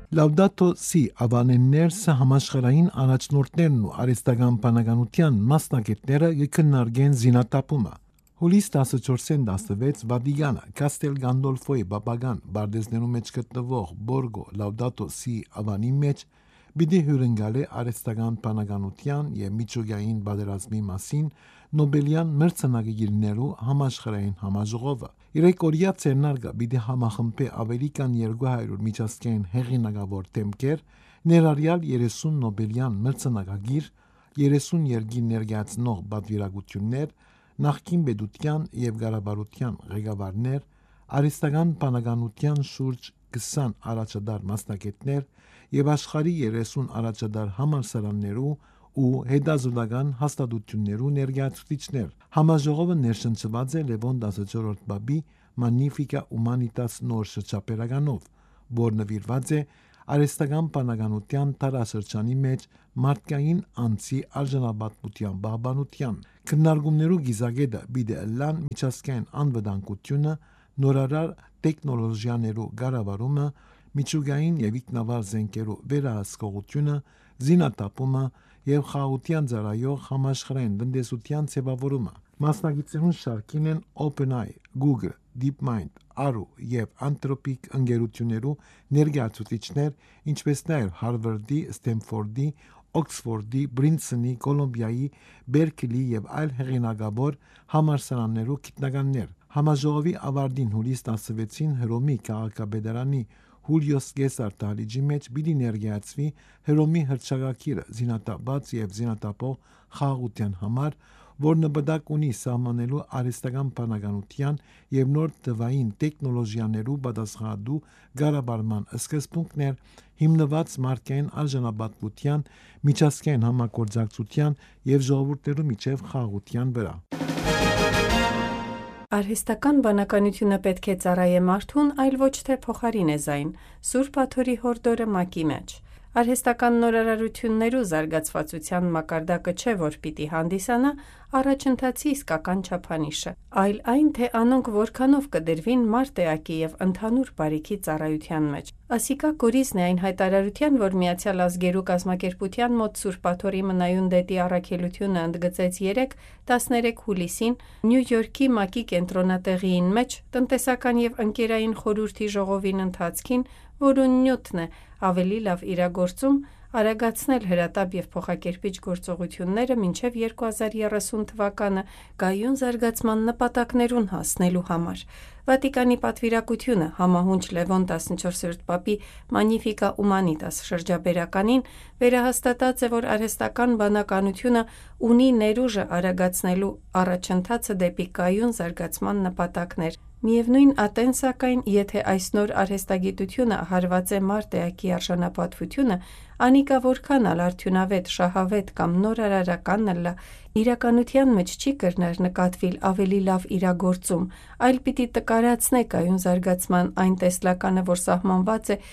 Laudato Si ավանեններսը համաշխարհային առաջնորդներն ու արհեստական բանականության մասնակիցները կքննարկեն զինատապումը։ Հուլիս 14-16 Վատիկանը Կաստել Գանդոլֆոյի բաբական բարդեզներու մեջ գտնվող Բորգո Laudato Si ավանի մեջ պիտի հյուրընկալի արհեստական բանականության եւ միջուկային պատերազմի մասին Նոբելյան մրցանակիրներու համաշխարհային համաժողովը։ Իրեկորիա ցերնարգա պիտի համախմբի ավելի քան 200 միջազգային հեղինակավոր թեմքեր, ներառյալ 30 Նոբելյան մրցանակագիր, 30 երկիր ներկայացնող պատվիրակություններ, նախկին պետության եւ ղարաբարության ղեկավարներ, արհեստական բանականության շուրջ 20 առաջադար մասնակիցներ եւ աշխարհի 30 առաջադար համալսարաններու ու հետազոտական հաստատություններու ներկայացուցիչներ։ Համաժողովը ներշնչված է Լևոն 14-րդ պապի Magnificat Humanitas նոր շրջապերականով, որը նվիրված է արհեստական բանականության տարածաշրջանի մեջ մարդկային անձի արժանապատվության պահպանության։ Քննարկումներու գիզակետը պիտի լան միջազգային անվտանգությունը, նորարար տեխնոլոգիաներու կառավարումը, միջուկային եւ ինքնավար զենքերու վերահսկողությունը, զինատապումը եւ խաղաղության ծառայող համաշխարհային տնտեսության ձևավորումը։ Մասնակիցներուն շարքին են OpenAI, Google, DeepMind, Arrow եւ Anthropic ընկերություններու ներկայացուցիչներ, ինչպես նաեւ Harvard-ի, Stanford-ի, Oxford-ի, Princeton-ի, Կոլումբիայի, Berkeley եւ այլ հեղինակավոր համալսարաններու գիտնականներ։ Համաժողովի ավարտին հուլիս 16-ին Հռոմի քաղաքապետարանի Հուլիոս Կեսար դահլիճի մեջ պիտի ներկայացվի Հռոմի հռչակագիրը զինատապած եւ զինատապող խաղաղության համար, որ նպատակ ունի սահմանելու արհեստական բանականության եւ նոր թվային տեխնոլոգիաներու պատասխանատու կառավարման սկզբունքներ, հիմնված մարդկային արժանապատվության, միջազգային համագործակցության եւ ժողովուրդներու միջև խաղաղության վրա։ Արհեստական բանականությունը պետք է ծառայե մարդուն, այլ ոչ թե փոխարինե զայն։ Սուրբ Աթոռի հորդորը ՄԱԿ-ի մեջ։ Արհեստական նորարարություններու զարգացվածության մակարդակը չէ, որ պիտի հանդիսանա առաջընթացի իսկական չափանիշը, այլ այն, թե անոնք որքանով կդրվին մարտեակի եւ ընդհանուր բարիքի ծառայության մեջ։ Ասիկա կորիզն է այն հայտարարության, որ Միացյալ Ազգերու կազմակերպության մոտ Սուրբ Աթոռի մնայուն դետի առաքելությունը ընդգծեց 13 հուլիսին Նյու Յորքի ՄԱԿ-ի կենտրոնատեղիին մեջ տնտեսական եւ ընկերային խորհրդի ժողովին ընթացքին, որուն նյութն է ավելի լավ իրագործում, արագացնել հրատապ եւ փոխակերպիչ գործողությունները մինչեւ 2030 թվականը գայուն զարգացման նպատակներուն հասնելու համար։ Վատիկանի պատվիրակությունը համահունչ Լևոն 14-րդ պապի Magnificat Humanitas շրջաբերականին վերահաստատած է, որ արհեստական բանականությունը ունի ներուժը արագացնելու առաջընթացը դեպի կայուն զարգացման նպատակներ։ Միևնույն ատեն, սակայն, եթե այս նոր արհեստագիտությունը հարված է մարտեակի արժանապատվությունը, անիկա որքան ալ արդյունավետ, շահավետ կամ նորարարական լա, իրականության մեջ չի կրներ նկատվիլ ավելի լավ իրագործում, այլ պիտի տկարացնե կայուն զարգացման այն տեսլականը, որ սահմանված է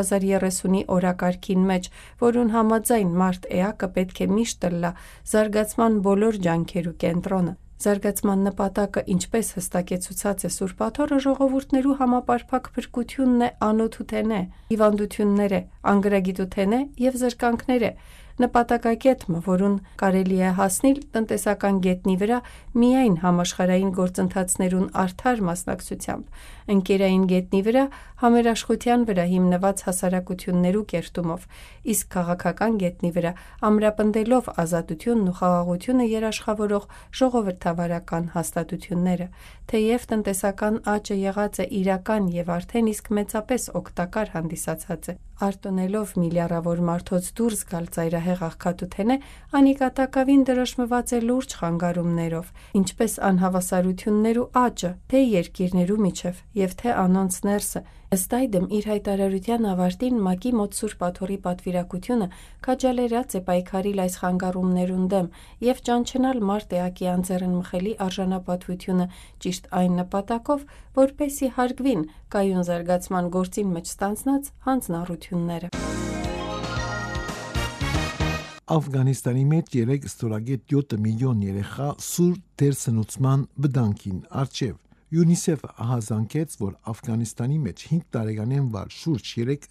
2030-ի օրակարգին մեջ, որուն համաձայն մարդ էակը պետք է միշտ լա զարգացման բոլոր ջանքերու կենտրոնը։ Զարգացման նպատակը, ինչպես հստակեցուցած է Սուրբ Աթոռը, ժողովուրդներու համապարփակ փրկությունն է, անօթութենե, հիվանդությունները, անգրագիտութենե եւ զրկանքները։ Նպատակակետը, որուն կարելի է հասնել տնտեսական գետնի վրա միայն համաշխարհային գործընթացներուն արդար մասնակցությամբ, ընկերային գետնի վրա համերաշխության վրա հիմնված հասարակություններու կերտումով, իսկ քաղաքական գետնի վրա ամրապնդելով ազատությունն ու խաղաղությունը երաշխավորող ժողովրդավարական հաստատությունները։ Թեև տնտեսական աճը եղած է իրական եւ արդեն իսկ մեծապես օգտակար հանդիսացած է, արտոնելով միլիարավոր մարդոց դուրս գալ ծայրահեղ աղքատութենե, անիկա տակավին դրոշմված է լուրջ խանգարումներով, ինչպես անհավասարություններու աճը, թե երկիրներու միջև եւ թե անոնց ներսը։ Ըստ այդմ իր հայտարարության ավարտին ՄԱԿ-ի մոտ Սուրբ Աթոռի պատվիրակությունը քաջալերած է պայքարիլ այս խանգարումներուն դեմ եւ ճանչնալ մարտեակի անձեռն մխելի արժանապատվությունը ճիշտ այն նպատակով, որպեսի հարգվին կայուն զարգացման գործին մեջ ստանձնած հանձնառությունները։ Աֆղանիստանի մեջ 3.7 միլիոն երեխա սուր դերսնուցման բդանքին արչև։ UNICEF-ը ահազանգեց, որ Աֆղանստանի մեջ 5 տարեկանին վար շուրջ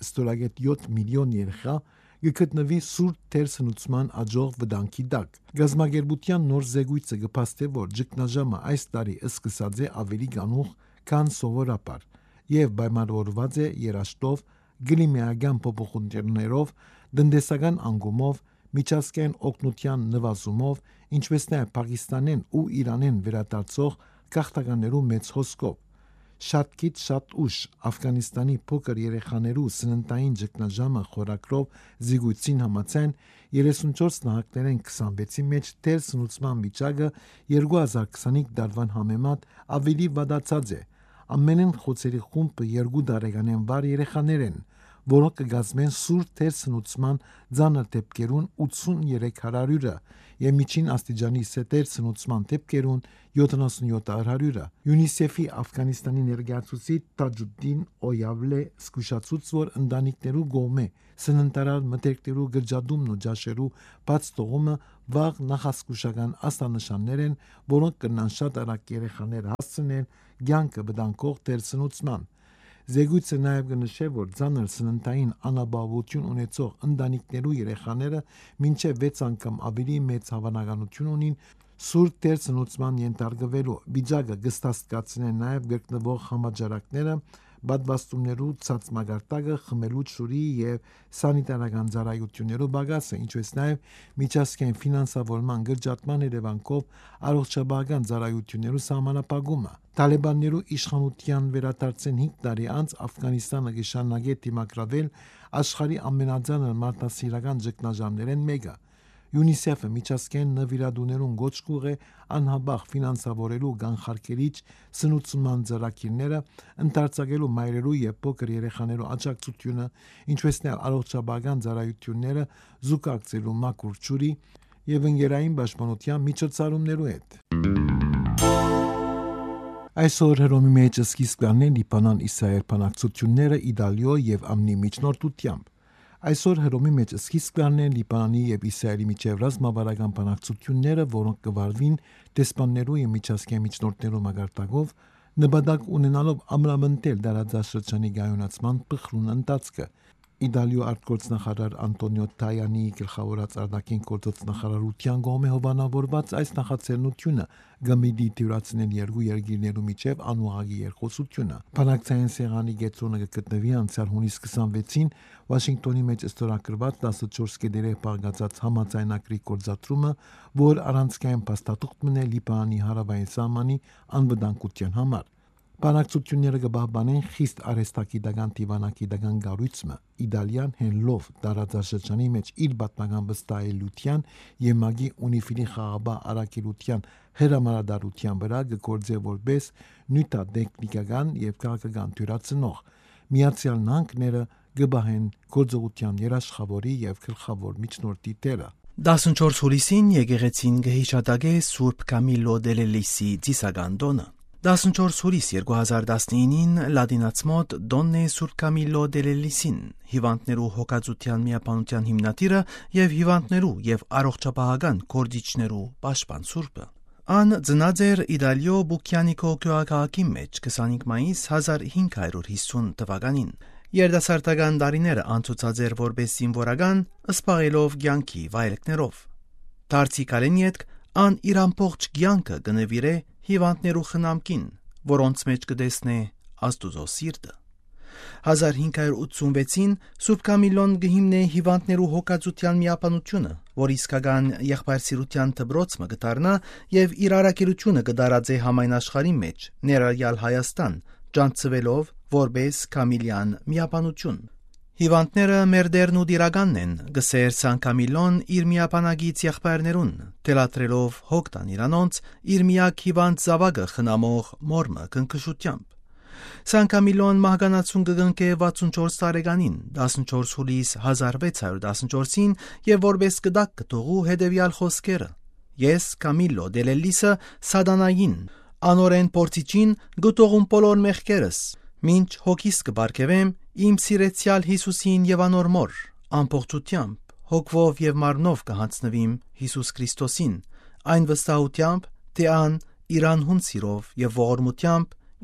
3.7 միլիոն երեխա գտնվի սուրտ թերսնուցման աջող վտանգի տակ։ Գազագերբության նոր զեկույցը կփաստի, որ ճգնաժամը այս տարի սկսած է ավելի գանուխ, քան սովորաբար, եւ պայմանավորված է երաշտով, կլիմայական փոփոխություններով, տնտեսական անկումով, միջազգային օգնության նվազումով, ինչպես նաև Պակիստանեն ու Իրանեն վերադարձող գաղթականներու մեծ հոսքով։ Շատ քիչ շատ ուշ Աֆղանստանի փոքր երեխաներու սննդային ճգնաժամը խորակրով զիգույցին համաձայն 34 նահանգներեն 26-ի մեջ թերսնուցման վիճակը 2025 տարվան համեմատ ավելի վատացած է։ Ամենեն խոցերի խումբը 2 տարեկանեն վար երեխաներ են, որոնք կգազմեն սուրտ թերսնուցման ծանր դեպքերուն 83%-ը եւ միջին աստիճանի թերսնուցման դեպքերուն 77%-ը։ UNICEF-ի Աֆղանստանի ներկայացուցիչ Տաջուդդին Օյավլե զսկուշացուց, որ ընտանիքներու գոմե սննդարար մթերքներու գրջադումն ու ջաշերու բաց թողումը վաղ նախազգուշական աստանշաններ են, որոնք կնան շատ արագ երեխաներ հասցնել կյանքը վտանգող թերսնուցման։ Զեկույցը նաև կնշե, որ ծանր սննդային անապահովություն ունեցող ընտանիքներու երեխաները մինչև 6 անգամ ավելի մեծ հավանականություն ունին սուրտ թերսնուցման ենթարկվելու։ Վիճակը կստացկացնեն նաև գտնվող համաճարակները, պատվաստումներու ցածմագարտակը, խմելու ջուրի եւ սանիտարական ծառայություններու բագասը, ինչպես նաև միջազգային ֆինանսավորման գրջատման երևանքով առողջապահական ծառայություններու սահմանափակումը։ Տալիբաններու իշխանության վերադարձեն 5 տարի անց Աֆղանստանը կշարունակի դիմակրավել աշխարհի ամենածանր մարդասիրական ճգնաժամերեն մեկը։ UNICEF-ը միջազգային նվիրատուներուն գոչ կուղ է անհաբախ ֆինանսավորելու կանխարգելիչ սնուցման ծրագիրները, ընդարձակելու մայրերու եւ փոքր երեխաներու աջակցությունը, ինչպես նաև առողջապահական ծառայությունները զուգակցելու մաքուր ջուրի եւ ընկերային պաշտպանության միջոցառումներու հետ։ Այսօր հռոմի մեջ սկիզբ կառնեն Լիբանան-Իսրայել բանակցությունները Իտալիո եւ ԱՄՆ միջնորդությամբ։ Այսօր հռոմի մեջ սկիզբ կառնեն Լիբանանի եւ Իսրայելի միջև ռազմավարական բանակցությունները, որոնք կվարվին դեսպաններու եւ միջազգային միջնորդներու մակարդակով, նպատակ ունենալով ամրապնդել տարածաշրջանի գայունացման բխրուն ընթացքը։ Իտալիո արտգործնախարար Անտոնիո Թայանի գլխավորած արտաքին գործոց նախարարության կողմէ հովանավորված այս նախաձեռնությունը գմիդի դյուրացնել երկու երկիրներու միջև անուղագի երկխոսությունը։ Բանակցային սեղանի գետրոնը կգտնվի անցյալ հունիս 26-ին Վաշինգտոնի մեջ ստորագրված 14 կետերով բաղկացած համաձայնագրի գործադրումը, որ առանցքային փաստաթուղթ մնե Լիբանանի հարավային սահմանի անվտանգության համար։ Բանակցությունները կպահպանեն խիստ արհեստագիտական դիվանագիտական կառույցը Իտալիան հենլով տարածաշրջանի մեջ իր պատմական վստահելիության եւ մագի ունիֆիլի խաղաբար արագելության հրամանատարության վրա կգործե որպես նյութատեխնիկական եւ քաղաքական դյուրացնող։ Միացյալ Նահանգները կբահեն գործողության երաշխավորի եւ գլխավոր միջնորդի դերը։ 14 հուլիսին եկեղեցին կհիշատակե Սուրբ Կամիլո դելելիսի ծիսական տոնը։ 14 հուլիս 2019-ին լատինացմոտ Դոննե Սուրբ Կամիլո դելելիսին հիվանդներու հոգածության միապանության հիմնադիրը եւ հիվանդներու եւ առողջապահական գործիչներու պաշտպան Սուրբը։ Ան ծնած էր Իտալիո Բուկյանիկո գյուղակահակի մեջ 25 մայիս 1550 թվականին։ Երդասարտական տարիները անցուցած էր որպես զինվորական, սպաղելով կյանքի վայելքներով։ Դարձի կարենիետք ան իր ամբողջ կյանքը կնվիրե հիվանդներու խնամքին, որոնց մեջ կտեսնե Աստուծո սիրտը։ 1586-ին Սուրբ Կամիլոն գհիմնե հիվանդներու հոգածության միապանությունը, որ իսկական եղբայրսիրության դբրոցը կդառնա եւ իր արակելությունը կդարածե համայն աշխարհի մեջ, ներառյալ Հայաստան, ճանցվելով որպես Կամիլյան միապանություն։ Հիվանդները մեր դերն ու դիրականն են, գսեր Սան Կամիլոն իր միապանագից եղբայրներուն, թելադրելով հոգտան իրանոնց իր միակ հիվանդ զավակը խնամող մորմը կնքշությամբ։ Սան Կամիլոն մահկանացուն կգնկե 64 տարեկանին 14 հուլիս 1614-ին եւ որպես կդակ կտողու հետեւյալ խոսքերը. Ես Կամիլո դելելիսը սատանային, անորեն փորձիչին գտողում բոլոր մեղքերս, մինչ հոգիս կբարգևեմ իմ սիրեցյալ Հիսուսին եւ անոր մոր, ամբողջությամբ, հոգվով եւ մարմնով կհանձնվիմ Հիսուս Քրիստոսին, այն վստահությամբ, թե ան իրան հունցիրով եւ ողորմությամբ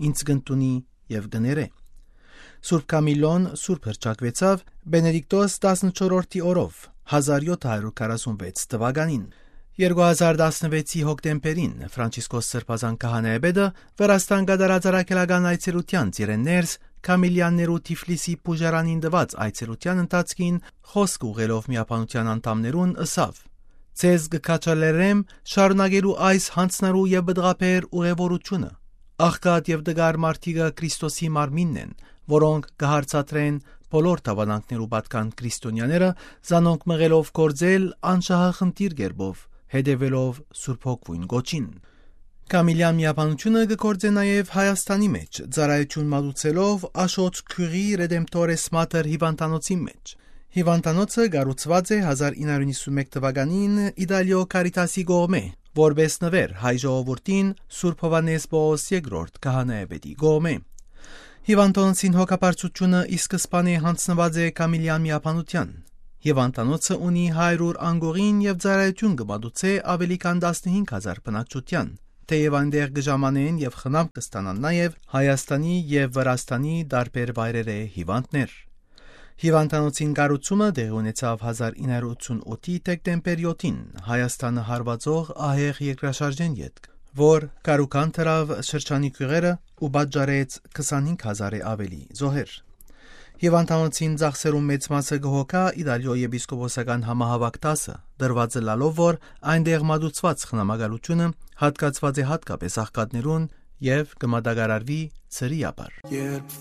ինձ գնտունի եւ գներե։ Սուրբ Կամիլոն սուրբ հռչակվեցավ Բենեդիկտոս 14-րդի օրով 1746 թվականին։ 2016-ի հոկտեմբերին Ֆրանցիսկոս Սրբազան քահանայապետը Վրաստան գդարած առաքելական այցելության ծիրեններս Կամիլյաններու Թիֆլիսի Պուժարանին դված այցելության ընթացքին խոսք ուղղելով միապանության անդամներուն ըսավ. «Ցեզ գկաչալերեմ շարունակելու այս հանցնարու եւ բդղապեր ուղևորությունը։ Աղքատ եւ դգար մարդիկը Քրիստոսի մարմինն են, որոնք կհարցատրեն բոլոր տավանանքներու պատկան քրիստոնյաները, զանոնք մղելով կործել անշահախնդիր գերբով, հետևելով Սուրբ Հոգվույն գոչին»։ Կամիլյան միապանությունը կգործե նաև Հայաստանի մեջ, ծառայություն մատուցելով Աշոտ Քյուրի Ռեդեմտորես Մատեր հիվանդանոցի մեջ։ Հիվանդանոցը կառուցված է 1991 թվականին Իտալիո Կարիտասի կողմէ, որպես նվեր հայ ժողովրդին Սուրբ Հովհաննես Պողոս II քահանայապետի կողմէ։ Հիվանդանոցին հոգապարծությունը ի սկզբանե հանձնված է Կամիլյան միապանության։ Հիվանդանոցը ունի 100 անգողին եւ ծառայություն կմատուցե ավելի քան 15,000 բնակչության, թեև այնտեղ կժամանեն եւ խնամ կստանան նաեւ Հայաստանի եւ Վրաստանի տարբեր վայրերե հիվանդներ։ Հիվանդանոցին կառուցումը տեղի ունեցավ 1988-ի դեկտեմբեր 7-ին Հայաստանը հարվածող ահեղ երկրաշարժեն ետք, որ կառուքան դրավ շրջանի քյուղերը ու պատժարեց 25,000-ը ավելի զոհեր։ Հիվանդանոցին ծախսերում մեծ մասը կհոգա Իտալիո եպիսկոպոսական համահավաք դասը, դրված լալով, որ այնտեղ մատուցված խնամակալությունը հատկացված է հատկապես աղքատներուն եւ կմատակարարվի ծրի ապար։